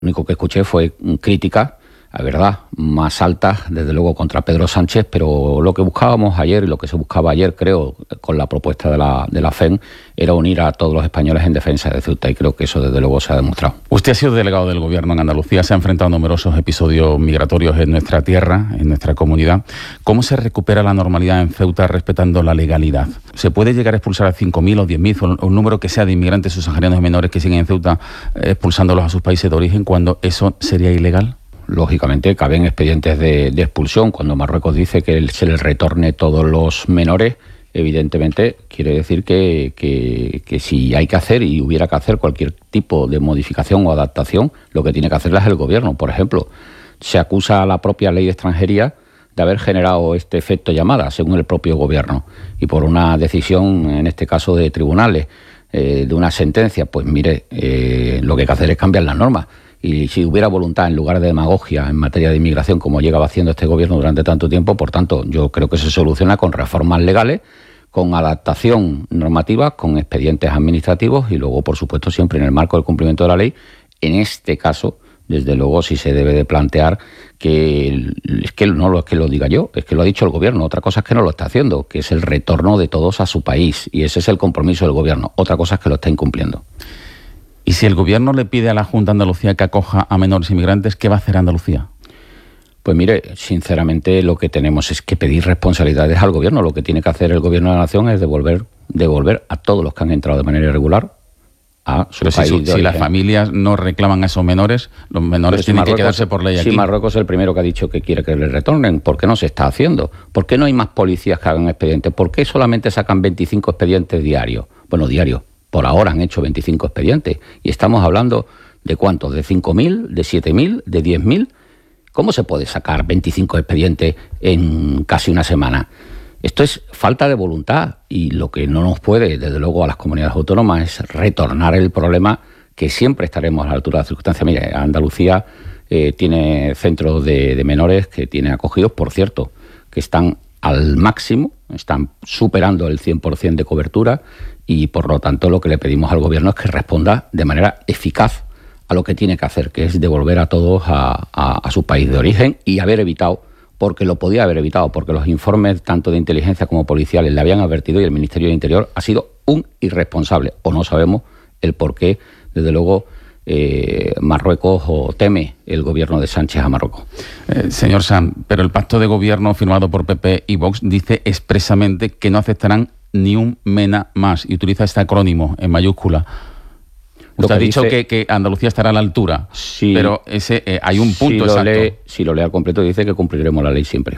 Lo único que escuché fue crítica, la verdad, más altas, desde luego, contra Pedro Sánchez, pero lo que buscábamos ayer y lo que se buscaba ayer, creo, con la propuesta de la FEN, era unir a todos los españoles en defensa de Ceuta, y creo que eso, desde luego, se ha demostrado. Usted ha sido delegado del Gobierno en Andalucía, se ha enfrentado a numerosos episodios migratorios en nuestra tierra, en nuestra comunidad. ¿Cómo se recupera la normalidad en Ceuta respetando la legalidad? ¿Se puede llegar a expulsar a 5.000 o 10.000 o un número que sea de inmigrantes subsaharianos y menores que siguen en Ceuta, expulsándolos a sus países de origen, cuando eso sería ilegal? Lógicamente, caben expedientes de expulsión. Cuando Marruecos dice que se les retorne todos los menores, evidentemente quiere decir que si hay que hacer y hubiera que hacer cualquier tipo de modificación o adaptación, lo que tiene que hacerla es el Gobierno. Por ejemplo, se acusa a la propia ley de extranjería de haber generado este efecto llamada, según el propio Gobierno, y por una decisión, en este caso de tribunales, de una sentencia, pues mire, lo que hay que hacer es cambiar las normas. Y si hubiera voluntad, en lugar de demagogia en materia de inmigración, como llegaba haciendo este Gobierno durante tanto tiempo, por tanto, yo creo que se soluciona con reformas legales, con adaptación normativa, con expedientes administrativos y luego, por supuesto, siempre en el marco del cumplimiento de la ley. En este caso, desde luego, sí se debe de plantear que es que no es que lo diga yo, es que lo ha dicho el Gobierno. Otra cosa es que no lo está haciendo, que es el retorno de todos a su país, y ese es el compromiso del Gobierno. Otra cosa es que lo está incumpliendo. Y si el Gobierno le pide a la Junta de Andalucía que acoja a menores inmigrantes, ¿qué va a hacer Andalucía? Pues mire, sinceramente lo que tenemos es que pedir responsabilidades al Gobierno. Lo que tiene que hacer el Gobierno de la Nación es devolver a todos los que han entrado de manera irregular a su país de origen. Si las familias no reclaman a esos menores, los menores tienen que quedarse por ley aquí. Si Marruecos es el primero que ha dicho que quiere que les retornen, ¿por qué no se está haciendo? ¿Por qué no hay más policías que hagan expedientes? ¿Por qué solamente sacan 25 expedientes diarios? Bueno, diarios. Por ahora han hecho 25 expedientes. Y estamos hablando de ¿cuántos? ¿De 5.000? ¿De 7.000? ¿De 10.000? ¿Cómo se puede sacar 25 expedientes en casi una semana? Esto es falta de voluntad, y lo que no nos puede, desde luego, a las comunidades autónomas es retornar el problema, que siempre estaremos a la altura de las circunstancias. Mire, Andalucía tiene centros de menores que tiene acogidos, por cierto, que están al máximo, están superando el 100% de cobertura, y por lo tanto lo que le pedimos al Gobierno es que responda de manera eficaz a lo que tiene que hacer, que es devolver a todos a su país de origen, y haber evitado, porque lo podía haber evitado, porque los informes tanto de inteligencia como policiales le habían advertido, y el Ministerio de Interior ha sido un irresponsable, o no sabemos el por qué, desde luego, Marruecos o teme el Gobierno de Sánchez a Marruecos. Señor Sanz, pero el pacto de gobierno firmado por PP y Vox dice expresamente que no aceptarán ni un MENA más, y utiliza este acrónimo en mayúscula. Usted ha dicho que Andalucía estará a la altura, sí, pero hay un punto exacto. Si lo lee al completo, dice que cumpliremos la ley siempre.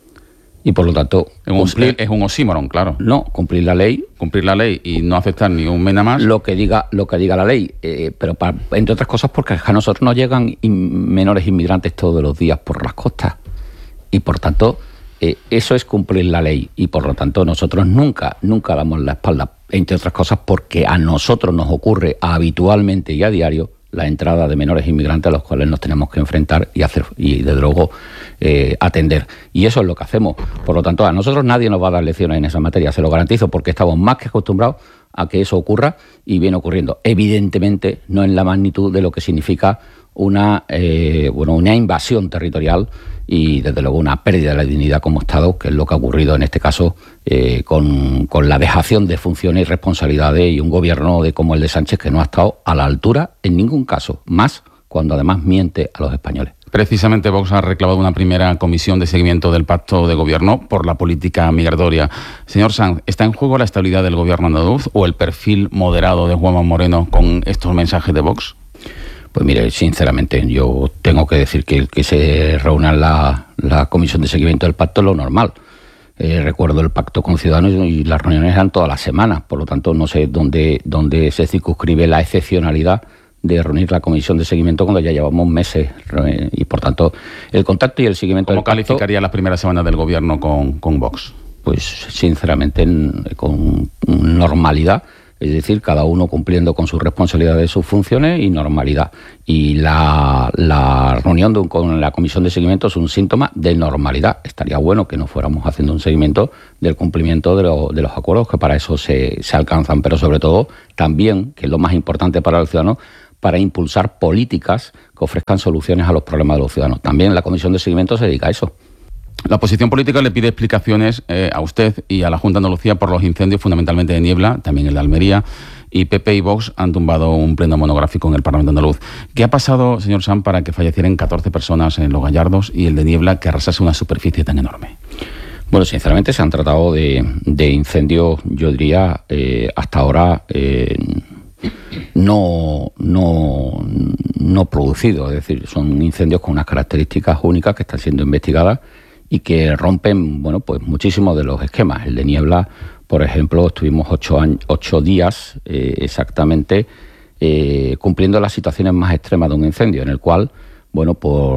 Y por lo tanto... Es un oxímoron, claro. No, cumplir la ley y no aceptar ni un MENA más. Lo que diga la ley. Pero entre otras cosas porque a nosotros nos llegan menores inmigrantes todos los días por las costas. Y por tanto, eso es cumplir la ley. Y por lo tanto, nosotros nunca damos la espalda. Entre otras cosas porque a nosotros nos ocurre habitualmente y a diario la entrada de menores inmigrantes a los cuales nos tenemos que enfrentar y hacer, y desde luego atender. Y eso es lo que hacemos. Por lo tanto, a nosotros nadie nos va a dar lecciones en esa materia, se lo garantizo, porque estamos más que acostumbrados a que eso ocurra, y viene ocurriendo. Evidentemente, no en la magnitud de lo que significa una invasión territorial y, desde luego, una pérdida de la dignidad como Estado, que es lo que ha ocurrido en este caso con la dejación de funciones y responsabilidades, y un gobierno como el de Sánchez que no ha estado a la altura en ningún caso, más cuando además miente a los españoles. Precisamente Vox ha reclamado una primera comisión de seguimiento del pacto de gobierno por la política migratoria. Señor Sanz, ¿está en juego la estabilidad del gobierno andaluz o el perfil moderado de Juanma Moreno con estos mensajes de Vox? Pues mire, sinceramente, yo tengo que decir que el que se reúna la comisión de seguimiento del pacto es lo normal. Recuerdo el pacto con Ciudadanos y las reuniones eran todas las semanas, por lo tanto no sé dónde se circunscribe la excepcionalidad de reunir la comisión de seguimiento cuando ya llevamos meses, y por tanto el contacto y el seguimiento del pacto... ¿Cómo calificaría las primeras semanas del gobierno con Vox? Pues sinceramente con normalidad. Es decir, cada uno cumpliendo con sus responsabilidades, sus funciones y normalidad. Y la reunión con la comisión de seguimiento es un síntoma de normalidad. Estaría bueno que no fuéramos haciendo un seguimiento del cumplimiento de los acuerdos, que para eso se alcanzan, pero sobre todo también, que es lo más importante para el ciudadano, para impulsar políticas que ofrezcan soluciones a los problemas de los ciudadanos. También la Comisión de Seguimiento se dedica a eso. La oposición política le pide explicaciones a usted y a la Junta de Andalucía por los incendios, fundamentalmente de Niebla, también el de Almería, y PP y Vox han tumbado un pleno monográfico en el Parlamento andaluz. ¿Qué ha pasado, señor Sanz, para que fallecieran 14 personas en Los Gallardos y el de Niebla que arrasase una superficie tan enorme? Bueno, sinceramente se han tratado de incendios, yo diría, hasta ahora no producidos. Es decir, son incendios con unas características únicas que están siendo investigadas y que rompen, bueno, pues muchísimos de los esquemas. El de Niebla, por ejemplo, estuvimos 8 días exactamente cumpliendo las situaciones más extremas de un incendio, en el cual, bueno, por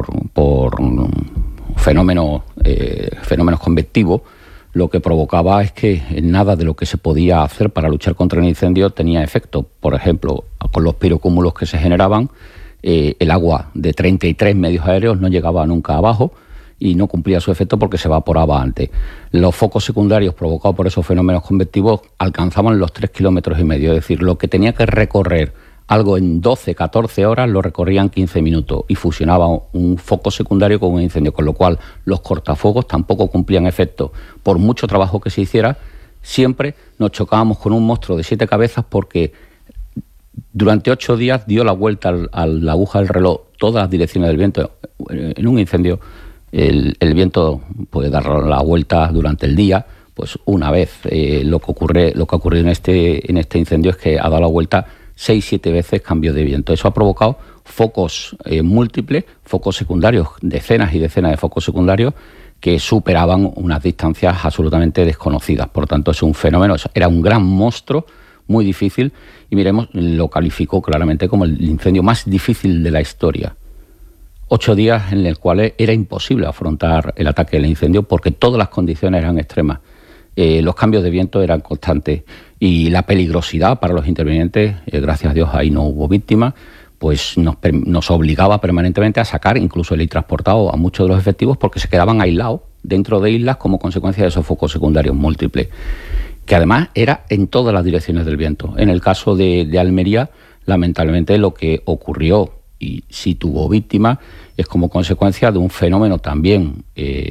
fenómenos convectivos, lo que provocaba es que nada de lo que se podía hacer para luchar contra el incendio tenía efecto. Por ejemplo, con los pirocúmulos que se generaban, el agua de 33 medios aéreos no llegaba nunca abajo y no cumplía su efecto porque se evaporaba antes. Los focos secundarios provocados por esos fenómenos convectivos alcanzaban los 3,5 kilómetros, es decir, lo que tenía que recorrer algo en 12, 14 horas lo recorrían 15 minutos y fusionaba un foco secundario con un incendio, con lo cual los cortafuegos tampoco cumplían efecto. Por mucho trabajo que se hiciera, siempre nos chocábamos con un monstruo de 7 cabezas porque durante 8 días dio la vuelta a la aguja del reloj todas las direcciones del viento. En un incendio el viento puede dar la vuelta durante el día, pues una vez. Lo que ha ocurrido en este incendio es que ha dado la vuelta 6-7 veces cambio de viento. Eso ha provocado focos múltiples, focos secundarios, decenas y decenas de focos secundarios que superaban unas distancias absolutamente desconocidas. Por tanto, es un fenómeno, era un gran monstruo, muy difícil, y miremos, lo calificó claramente como el incendio más difícil de la historia. 8 días en los cuales era imposible afrontar el ataque del incendio porque todas las condiciones eran extremas. Los cambios de viento eran constantes y la peligrosidad para los intervinientes, gracias a Dios ahí no hubo víctimas, pues nos obligaba permanentemente a sacar incluso el transportado a muchos de los efectivos porque se quedaban aislados dentro de islas como consecuencia de esos focos secundarios múltiples, que además era en todas las direcciones del viento. En el caso de Almería, lamentablemente lo que ocurrió, y sí tuvo víctimas, es como consecuencia de un fenómeno también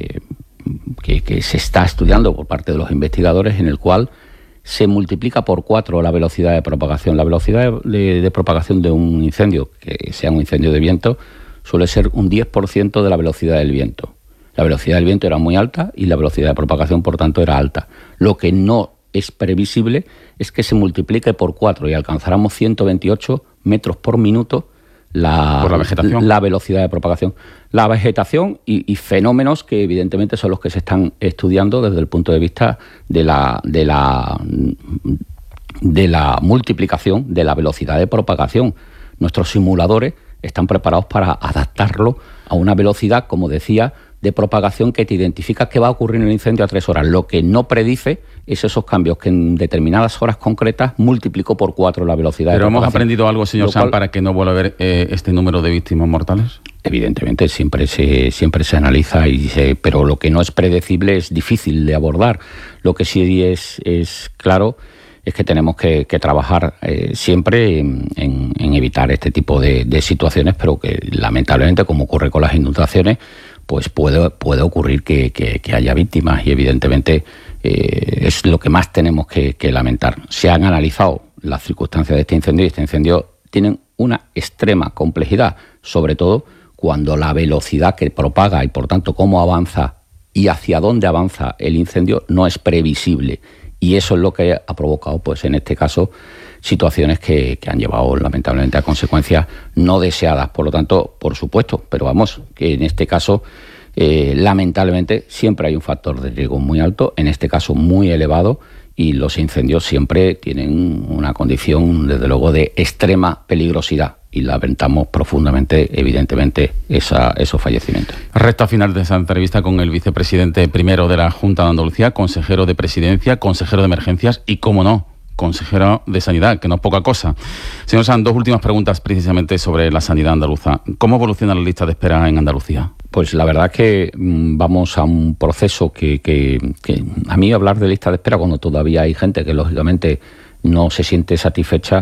que se está estudiando por parte de los investigadores, en el cual se multiplica por 4 la velocidad de propagación. La velocidad de propagación de un incendio, que sea un incendio de viento, suele ser un 10% de la velocidad del viento. La velocidad del viento era muy alta y la velocidad de propagación, por tanto, era alta. Lo que no es previsible es que se multiplique por 4 y alcanzáramos 128 metros por minuto la velocidad de propagación. La vegetación y fenómenos que evidentemente son los que se están estudiando desde el punto de vista de la multiplicación de la velocidad de propagación. Nuestros simuladores están preparados para adaptarlo a una velocidad, como decía, de propagación que te identifica qué va a ocurrir en el incendio a 3 horas. Lo que no predice es esos cambios que en determinadas horas concretas multiplicó por 4 la velocidad de propagación. ¿Pero hemos aprendido algo, señor Sanz, para que no vuelva a haber este número de víctimas mortales? Evidentemente siempre se analiza, pero lo que no es predecible es difícil de abordar. Lo que sí es claro es que tenemos que trabajar siempre en evitar este tipo de situaciones, pero que lamentablemente, como ocurre con las inundaciones, pues puede ocurrir que haya víctimas y evidentemente es lo que más tenemos que lamentar. Se han analizado las circunstancias de este incendio y este incendio tiene una extrema complejidad, sobre todo cuando la velocidad que propaga y por tanto cómo avanza y hacia dónde avanza el incendio no es previsible. Y eso es lo que ha provocado, pues en este caso, situaciones que han llevado lamentablemente a consecuencias no deseadas. Por lo tanto, por supuesto, pero vamos, que en este caso, lamentablemente, siempre hay un factor de riesgo muy alto, en este caso muy elevado, y los incendios siempre tienen una condición, desde luego, de extrema peligrosidad. Y lamentamos profundamente, evidentemente, esos fallecimientos. Recta final de esa entrevista con el vicepresidente primero de la Junta de Andalucía, consejero de Presidencia, consejero de Emergencias y, cómo no, consejero de Sanidad, que no es poca cosa. Señor Sanz, 2 últimas preguntas precisamente sobre la sanidad andaluza. ¿Cómo evoluciona la lista de espera en Andalucía? Pues la verdad es que vamos a un proceso que a mí hablar de lista de espera cuando todavía hay gente que lógicamente no se siente satisfecha,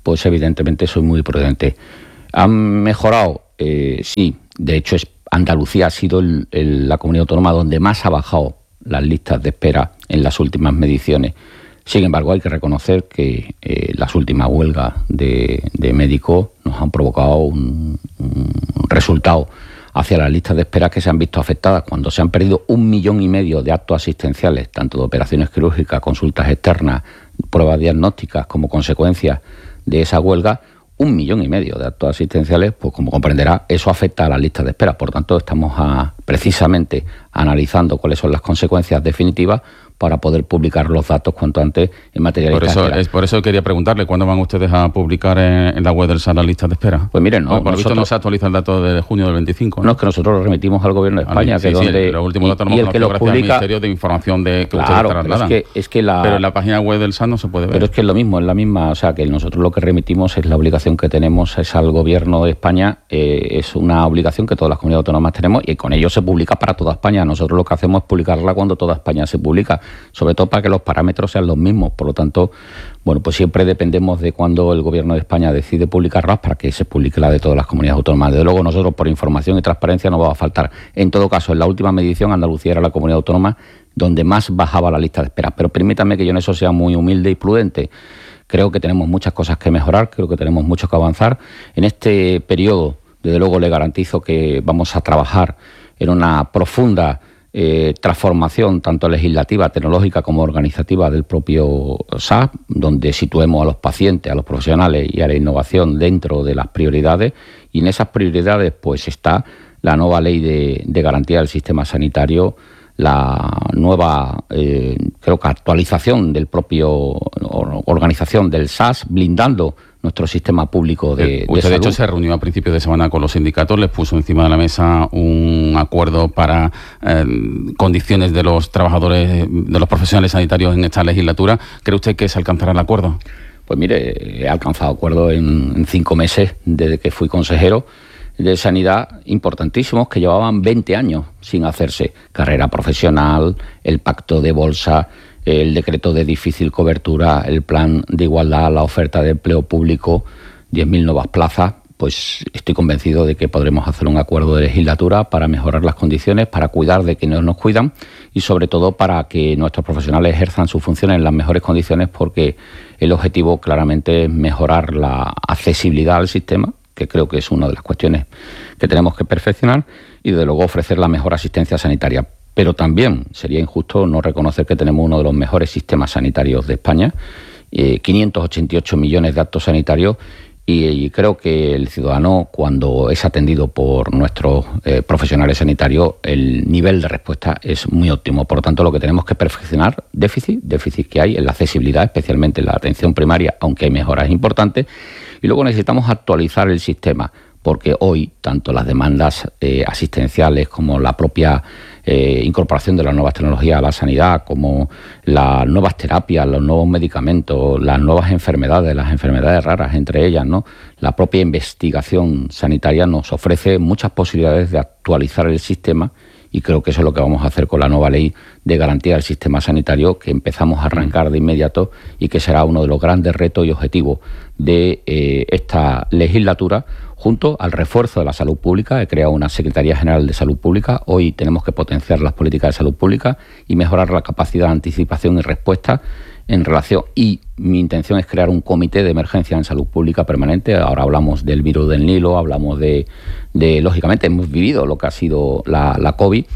pues evidentemente soy muy prudente. ¿Han mejorado? Sí, de hecho Andalucía ha sido la comunidad autónoma donde más ha bajado las listas de espera en las últimas mediciones. Sin embargo, hay que reconocer que las últimas huelgas de médicos nos han provocado un resultado hacia las listas de espera que se han visto afectadas cuando se han perdido 1,5 millones de actos asistenciales, tanto de operaciones quirúrgicas, consultas externas, pruebas diagnósticas, como consecuencia de esa huelga. 1,5 millones de actos asistenciales, pues como comprenderá, eso afecta a las listas de espera. Por tanto, estamos precisamente analizando cuáles son las consecuencias definitivas para poder publicar los datos cuanto antes en materia de lista de espera. Por eso quería preguntarle, ¿cuándo van ustedes a publicar en la web del SAT las listas de espera? Pues miren, por lo visto no se actualiza el dato de junio del 25. No, es que nosotros lo remitimos al Gobierno de España. Sí, los últimos datos no hemos conocido gracias al Ministerio de Información que ustedes trasladan. Pero en la página web del SAT no se puede ver. Pero es que es lo mismo, es la misma, o sea, que nosotros lo que remitimos es la obligación que tenemos es al Gobierno de España, es una obligación que todas las comunidades autónomas tenemos y con ello se publica para toda España. Nosotros lo que hacemos es publicarla cuando toda España se publica, sobre todo para que los parámetros sean los mismos. Por lo tanto, bueno, pues siempre dependemos de cuando el Gobierno de España decide publicarlas para que se publique la de todas las comunidades autónomas. Desde luego, nosotros por información y transparencia no va a faltar. En todo caso, en la última medición, Andalucía era la comunidad autónoma donde más bajaba la lista de espera. Pero permítanme que yo en eso sea muy humilde y prudente. Creo que tenemos muchas cosas que mejorar, creo que tenemos mucho que avanzar. En este periodo, desde luego, le garantizo que vamos a trabajar en una profunda transformación tanto legislativa, tecnológica como organizativa del propio SAP, donde situemos a los pacientes, a los profesionales y a la innovación dentro de las prioridades, y en esas prioridades pues está la nueva ley de garantía del sistema sanitario, la nueva creo que actualización del propio organización del SAS, blindando nuestro sistema público de usted salud. De hecho se reunió a principios de semana con los sindicatos, les puso encima de la mesa un acuerdo para condiciones de los trabajadores, de los profesionales sanitarios en esta legislatura. ¿Cree usted que se alcanzará el acuerdo? Pues mire, he alcanzado acuerdo en 5 meses desde que fui consejero de Sanidad, importantísimos, que llevaban 20 años sin hacerse. Carrera profesional, el pacto de bolsa, el decreto de difícil cobertura, el plan de igualdad, la oferta de empleo público, 10.000 nuevas plazas. Pues estoy convencido de que podremos hacer un acuerdo de legislatura para mejorar las condiciones, para cuidar de quienes nos cuidan y sobre todo para que nuestros profesionales ejerzan sus funciones en las mejores condiciones, porque el objetivo claramente es mejorar la accesibilidad al sistema, que creo que es una de las cuestiones que tenemos que perfeccionar, y desde luego ofrecer la mejor asistencia sanitaria. Pero también sería injusto no reconocer que tenemos uno de los mejores sistemas sanitarios de España, 588 millones de actos sanitarios, y creo que el ciudadano, cuando es atendido por nuestros profesionales sanitarios, el nivel de respuesta es muy óptimo. Por lo tanto, lo que tenemos que perfeccionar, déficit que hay en la accesibilidad, especialmente en la atención primaria, aunque hay mejoras importantes, y luego necesitamos actualizar el sistema, porque hoy tanto las demandas asistenciales como la propia incorporación de las nuevas tecnologías a la sanidad, como las nuevas terapias, los nuevos medicamentos, las nuevas enfermedades, las enfermedades raras, entre ellas, ¿no? La propia investigación sanitaria nos ofrece muchas posibilidades de actualizar el sistema, y creo que eso es lo que vamos a hacer con la nueva ley de garantía del sistema sanitario, que empezamos a arrancar de inmediato y que será uno de los grandes retos y objetivos de esta legislatura, junto al refuerzo de la salud pública. He creado una Secretaría General de Salud Pública. Hoy tenemos que potenciar las políticas de salud pública y mejorar la capacidad de anticipación y respuesta en relación, y mi intención es crear un comité de emergencia en salud pública permanente. Ahora hablamos del virus del Nilo, hablamos de lógicamente hemos vivido lo que ha sido la COVID,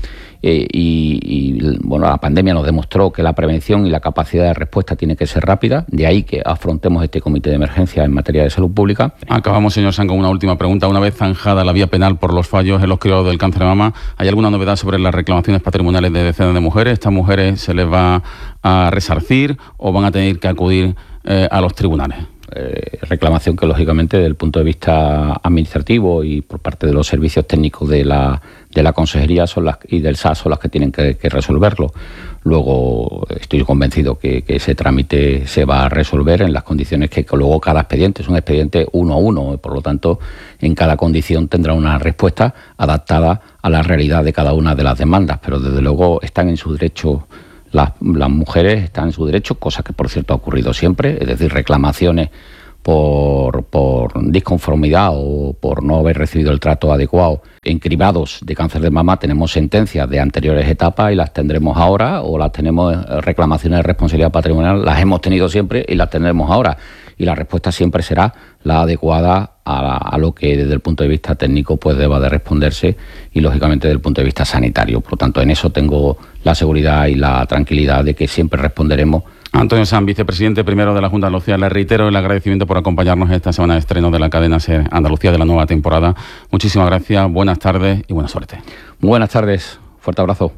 bueno, la pandemia nos demostró que la prevención y la capacidad de respuesta tiene que ser rápida, de ahí que afrontemos este comité de emergencia en materia de salud pública. Acabamos, señor San, con una última pregunta. Una vez zanjada la vía penal por los fallos en los cribados del cáncer de mama, ¿hay alguna novedad sobre las reclamaciones patrimoniales de decenas de mujeres? ¿Estas mujeres se les va a resarcir o van a tener que acudir a los tribunales? Reclamación que lógicamente desde el punto de vista administrativo y por parte de los servicios técnicos de la consejería y del SAS son las que tienen que resolverlo. Luego estoy convencido que ese trámite se va a resolver en las condiciones que luego cada expediente es un expediente 1 a 1, por lo tanto en cada condición tendrá una respuesta adaptada a la realidad de cada una de las demandas, pero desde luego están en su derecho. Las mujeres están en su derecho, cosa que por cierto ha ocurrido siempre, es decir, reclamaciones por disconformidad o por no haber recibido el trato adecuado en cribados de cáncer de mama, tenemos sentencias de anteriores etapas y las tendremos ahora, o las tenemos reclamaciones de responsabilidad patrimonial, las hemos tenido siempre y las tendremos ahora. Y la respuesta siempre será la adecuada a lo que desde el punto de vista técnico pues deba de responderse y lógicamente desde el punto de vista sanitario. Por lo tanto, en eso tengo la seguridad y la tranquilidad de que siempre responderemos. Antonio Sanz, vicepresidente primero de la Junta de Andalucía, le reitero el agradecimiento por acompañarnos esta semana de estreno de la cadena SER Andalucía de la nueva temporada. Muchísimas gracias, buenas tardes y buena suerte. Buenas tardes, fuerte abrazo.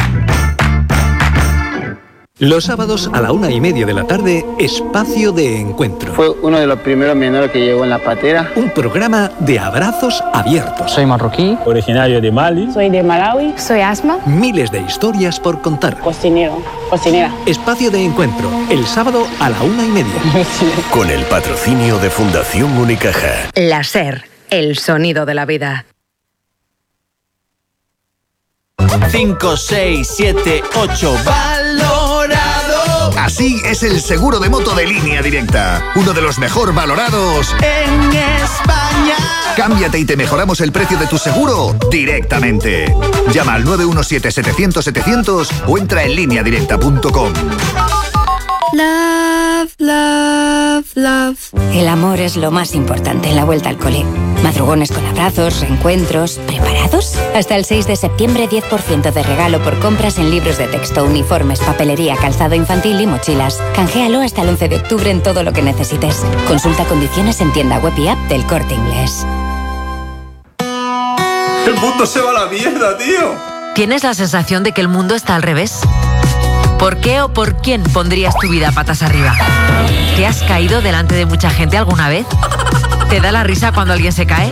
Los sábados a la 1:30 de la tarde, Espacio de Encuentro. Fue uno de los primeros menores que llegó en la patera. Un programa de abrazos abiertos. Soy marroquí, originario de Mali. Soy de Malawi. Soy Asma. Miles de historias por contar. Cocinera. Espacio de Encuentro, el sábado a la 1:30. Con el patrocinio de Fundación Unicaja. La SER, el sonido de la vida. 5, 6, 7, 8, valorado. Así es el seguro de moto de Línea Directa, uno de los mejor valorados en España. Cámbiate y te mejoramos el precio de tu seguro directamente. Llama al 917-700-700 o entra en lineadirecta.com. Love, love, love. El amor es lo más importante en la vuelta al cole. Madrugones con abrazos, reencuentros. ¿Preparados? Hasta el 6 de septiembre, 10% de regalo por compras en libros de texto, uniformes, papelería, calzado infantil y mochilas. Canjealo hasta el 11 de octubre en todo lo que necesites. Consulta condiciones en tienda web y app del Corte Inglés. ¡El mundo se va a la mierda, tío! ¿Tienes la sensación de que el mundo está al revés? ¿Por qué o por quién pondrías tu vida patas arriba? ¿Te has caído delante de mucha gente alguna vez? ¿Te da la risa cuando alguien se cae?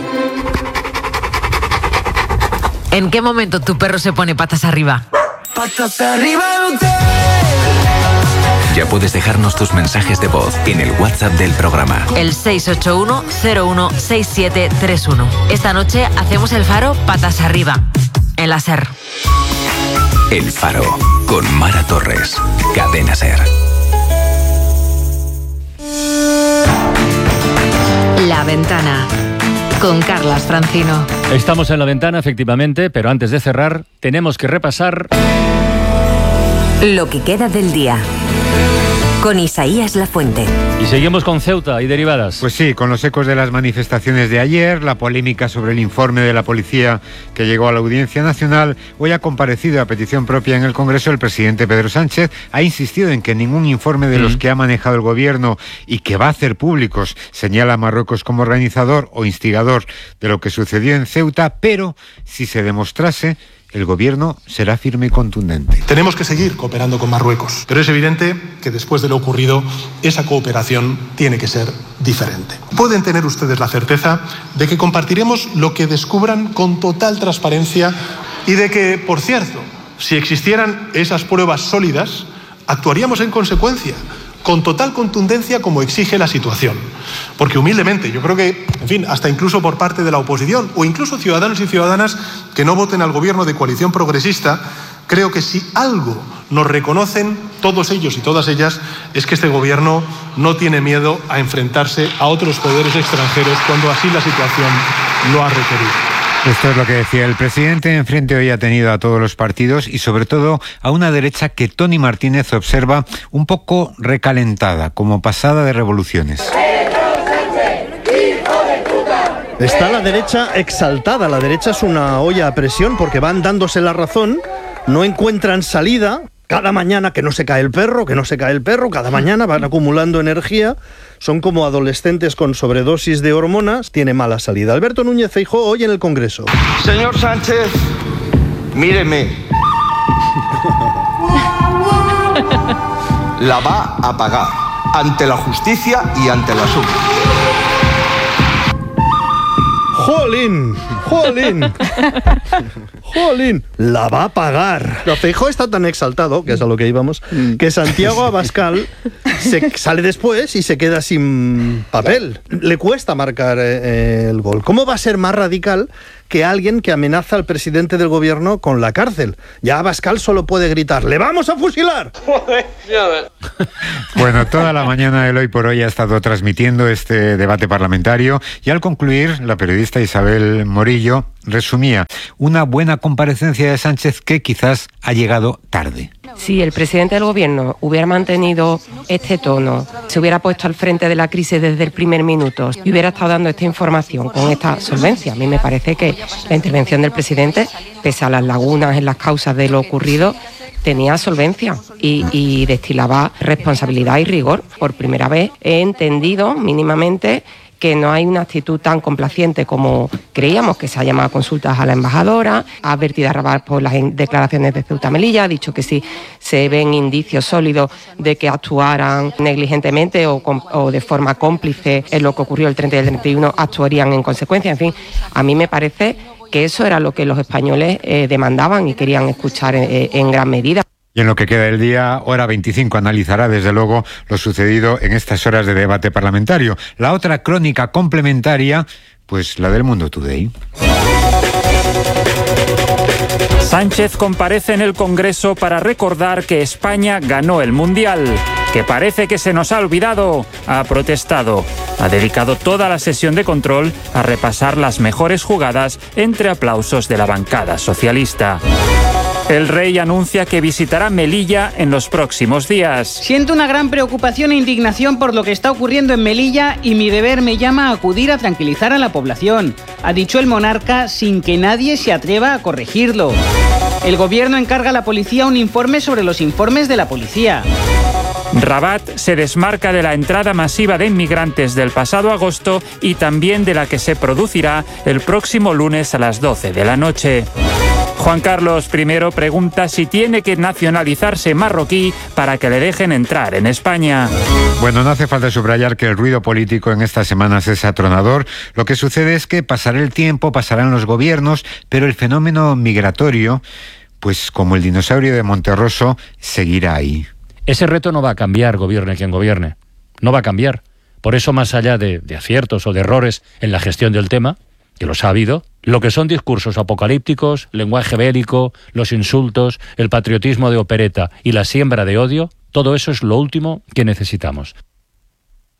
¿En qué momento tu perro se pone patas arriba? Patas arriba el hotel. Ya puedes dejarnos tus mensajes de voz en el WhatsApp del programa. El 681-016731. Esta noche hacemos el Faro patas arriba, en la SER. El Faro, con Mara Torres, Cadena SER. La Ventana, con Carlas Francino. Estamos en La Ventana, efectivamente, pero antes de cerrar, tenemos que repasar lo que queda del día, con Isaías Lafuente. Y seguimos con Ceuta y derivadas. Pues sí, con los ecos de las manifestaciones de ayer, la polémica sobre el informe de la policía que llegó a la Audiencia Nacional. Hoy ha comparecido a petición propia en el Congreso el presidente Pedro Sánchez. Ha insistido en que ningún informe de los que ha manejado el gobierno y que va a hacer públicos señala a Marruecos como organizador o instigador de lo que sucedió en Ceuta, pero si se demostrase, el gobierno será firme y contundente. Tenemos que seguir cooperando con Marruecos, pero es evidente que después de lo ocurrido, esa cooperación tiene que ser diferente. Pueden tener ustedes la certeza de que compartiremos lo que descubran con total transparencia y de que, por cierto, si existieran esas pruebas sólidas, actuaríamos en consecuencia, con total contundencia como exige la situación. Porque humildemente, yo creo que, en fin, hasta incluso por parte de la oposición o incluso ciudadanos y ciudadanas que no voten al gobierno de coalición progresista, creo que si algo nos reconocen todos ellos y todas ellas es que este gobierno no tiene miedo a enfrentarse a otros poderes extranjeros cuando así la situación lo ha requerido. Esto es lo que decía el presidente. Enfrente hoy ha tenido a todos los partidos y sobre todo a una derecha que Tony Martínez observa un poco recalentada, como pasada de revoluciones. Está la derecha exaltada, la derecha es una olla a presión porque van dándose la razón, no encuentran salida. Cada mañana que no se cae el perro, cada mañana van acumulando energía, son como adolescentes con sobredosis de hormonas, tiene mala salida. Alberto Núñez Feijóo hoy en el Congreso. Señor Sánchez, míreme. La va a pagar ante la justicia y ante la SUB. ¡Jolín! ¡Jolín! ¡Jolín! La va a pagar. Feijóo está tan exaltado, que es a lo que íbamos, que Santiago Abascal sale después y se queda sin papel. Le cuesta marcar el gol. ¿Cómo va a ser más radical que alguien que amenaza al presidente del gobierno con la cárcel. Ya Abascal solo puede gritar: ¡le vamos a fusilar! Bueno, toda la mañana el Hoy por Hoy ha estado transmitiendo este debate parlamentario y al concluir, la periodista Isabel Morillo resumía una buena comparecencia de Sánchez que quizás ha llegado tarde. Si el presidente del gobierno hubiera mantenido este tono, se hubiera puesto al frente de la crisis desde el primer minuto y hubiera estado dando esta información con esta solvencia, a mí me parece que la intervención del presidente, pese a las lagunas en las causas de lo ocurrido, tenía solvencia y destilaba responsabilidad y rigor. Por primera vez he entendido mínimamente que no hay una actitud tan complaciente como creíamos, que se ha llamado a consultas a la embajadora, ha advertido a Rabat por las declaraciones de Ceuta Melilla, ha dicho que si se ven indicios sólidos de que actuaran negligentemente o de forma cómplice en lo que ocurrió el 30 y el 31, actuarían en consecuencia. En fin, a mí me parece que eso era lo que los españoles demandaban y querían escuchar en gran medida. Y en lo que queda del día, Hora 25 analizará desde luego lo sucedido en estas horas de debate parlamentario. La otra crónica complementaria, pues la del Mundo Today. Sánchez comparece en el Congreso para recordar que España ganó el Mundial, que parece que se nos ha olvidado. Ha protestado. Ha dedicado toda la sesión de control a repasar las mejores jugadas entre aplausos de la bancada socialista. El rey anuncia que visitará Melilla en los próximos días. Siento una gran preocupación e indignación por lo que está ocurriendo en Melilla y mi deber me llama a acudir a tranquilizar a la población, ha dicho el monarca sin que nadie se atreva a corregirlo. El gobierno encarga a la policía un informe sobre los informes de la policía. Rabat se desmarca de la entrada masiva de inmigrantes del pasado agosto y también de la que se producirá el próximo lunes a las 12 de la noche. Juan Carlos I pregunta si tiene que nacionalizarse marroquí para que le dejen entrar en España. Bueno, no hace falta subrayar que el ruido político en estas semanas es atronador. Lo que sucede es que pasará el tiempo, pasarán los gobiernos, pero el fenómeno migratorio, pues como el dinosaurio de Monterroso, seguirá ahí. Ese reto no va a cambiar, gobierne quien gobierne. No va a cambiar. Por eso, más allá de aciertos o de errores en la gestión del tema, que los ha habido, lo que son discursos apocalípticos, lenguaje bélico, los insultos, el patriotismo de opereta y la siembra de odio, todo eso es lo último que necesitamos.